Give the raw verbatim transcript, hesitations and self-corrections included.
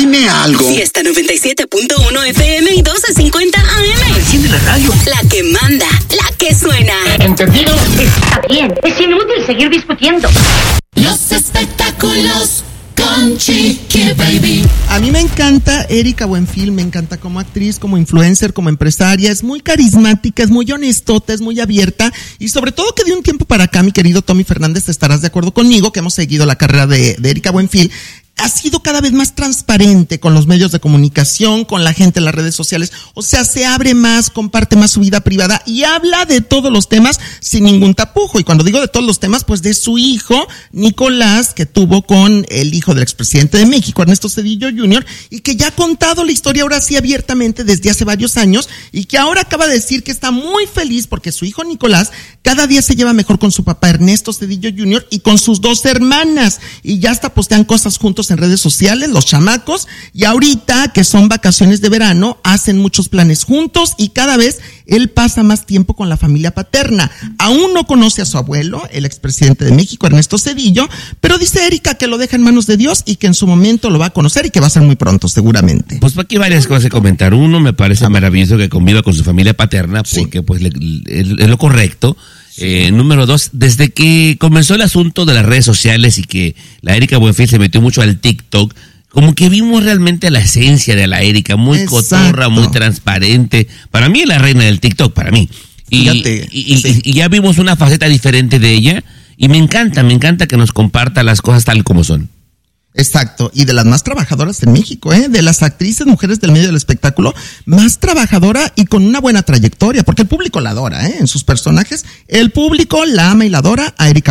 Dime algo. Fiesta noventa y siete punto uno F M y doce cincuenta A M. Enciende la radio. La que manda, la que suena. ¿Entendido? Está bien, es inútil seguir discutiendo. Los espectáculos con Chiqui Baby. A mí me encanta Erika Buenfil, me encanta como actriz, como influencer, como empresaria. Es muy carismática, es muy honestota, es muy abierta. Y sobre todo que de un tiempo para acá, mi querido Tommy Fernández, estarás de acuerdo conmigo, que hemos seguido la carrera de, de Erika Buenfil. Ha sido cada vez más transparente con los medios de comunicación, con la gente en las redes sociales. O sea, se abre más, comparte más su vida privada y habla de todos los temas sin ningún tapujo. Y cuando digo de todos los temas, pues de su hijo, Nicolás, que tuvo con el hijo del expresidente de México, Ernesto Zedillo junior, y que ya ha contado la historia ahora sí abiertamente desde hace varios años, y que ahora acaba de decir que está muy feliz porque su hijo Nicolás cada día se lleva mejor con su papá Ernesto Zedillo junior y con sus dos hermanas. Y ya hasta postean cosas juntos en redes sociales, los chamacos, y ahorita que son vacaciones de verano, hacen muchos planes juntos y cada vez él pasa más tiempo con la familia paterna. Aún no conoce a su abuelo, el expresidente de México, Ernesto Zedillo, pero dice Erika que lo deja en manos de Dios y que en su momento lo va a conocer y que va a ser muy pronto, seguramente. Pues aquí varias cosas que comentar. Uno, me parece maravilloso que conviva con su familia paterna, porque sí, pues le, es, es lo correcto. Sí. Eh, número dos, desde que comenzó el asunto de las redes sociales y que la Erika Buenfil se metió mucho al TikTok, como que vimos realmente la esencia de la Erika, muy Exacto. cotorra, muy transparente. Para mí es la reina del TikTok, para mí. Y, Fíjate, y, sí. y, y ya vimos una faceta diferente de ella y me encanta, me encanta que nos comparta las cosas tal como son. Exacto, y de las más trabajadoras en México, ¿eh? De las actrices, mujeres del medio del espectáculo, más trabajadora y con una buena trayectoria, porque el público la adora, ¿eh? En sus personajes, el público la ama y la adora a Erika